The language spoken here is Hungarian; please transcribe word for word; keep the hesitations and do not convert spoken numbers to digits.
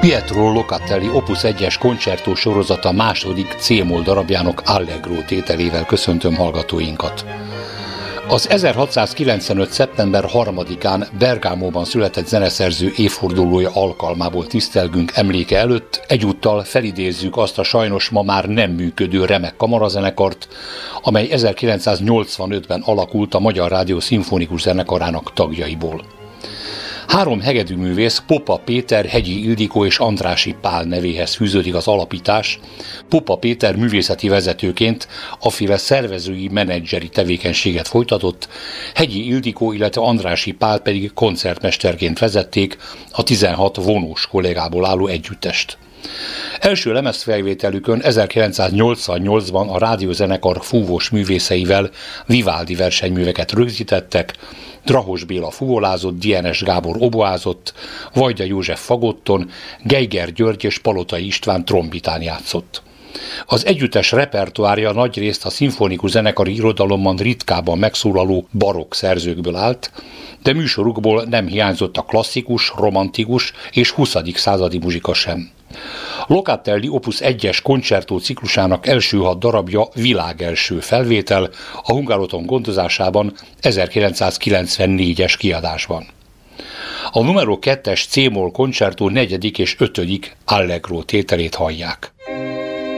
Pietro Locatelli Opus egyes koncertó sorozata második C-moll darabjának Allegro tételével köszöntöm hallgatóinkat. Az ezerhatszázkilencvenöt. szeptember harmadikán Bergámóban született zeneszerző évfordulója alkalmából tisztelgünk emléke előtt, egyúttal felidézzük azt a sajnos ma már nem működő remek kamarazenekart, amely ezerkilencszáznyolcvanötben alakult a Magyar Rádió Szimfonikus Zenekarának tagjaiból. Három hegedűművész, Popa Péter, Hegyi Ildikó és Andrássy Pál nevéhez fűződik az alapítás. Popa Péter művészeti vezetőként aféle szervezői menedzseri tevékenységet folytatott, Hegyi Ildikó, illetve Andrássy Pál pedig koncertmesterként vezették a tizenhat vonós kollégából álló együttest. Első lemezfelvételükön ezerkilencszáznyolcvannyolcban a rádiózenekar fúvós művészeivel Vivaldi versenyműveket rögzítettek, Drahos Béla fuvolázott, Dienes Gábor oboázott, Vajda József fagotton, Geiger György és Palotai István trombitán játszott. Az együttes repertoárja nagyrészt a szimfonikus zenekari irodalomban ritkában megszólaló barokk szerzőkből állt, de műsorukból nem hiányzott a klasszikus, romantikus és huszadik századi muzsika sem. Locatelli Opus egyes koncertó ciklusának első hat darabja világelső felvétel a Hungároton gondozásában ezerkilencszázkilencvennégyes kiadásban. A numero kettes C-moll koncertó negyedik és ötödik Allegro tételét hallják.